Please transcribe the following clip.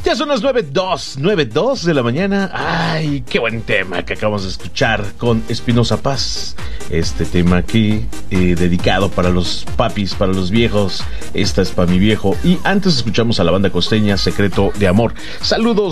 Ya son las 9:02 de la mañana. Ay, qué buen tema que acabamos de escuchar con Espinoza Paz. Este tema que dedicado para los papis, para los viejos. Esta es para mi viejo. Y antes escuchamos a la banda costeña Secreto de Amor. Saludos